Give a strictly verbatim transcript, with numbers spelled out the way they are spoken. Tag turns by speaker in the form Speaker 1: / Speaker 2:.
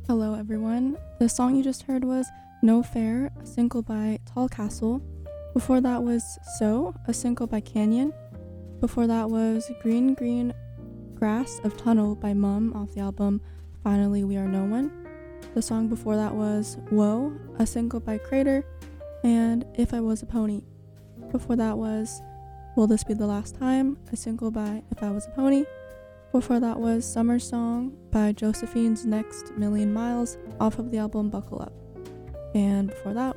Speaker 1: Hello, everyone. The song you just heard was No Fair, a single by Tall Castle. Before that was So, a single by Canyon. Before that was Green Green Grass of Tunnel by Mum off the album Finally We Are No One. The song before that was Whoa, a single by Crater. And If I Was a Pony. Before that was Will This Be the Last Time, a single by If I Was a Pony. Before that was Summer Song by Josephine's Next Million Miles off of the album Buckle Up. And before that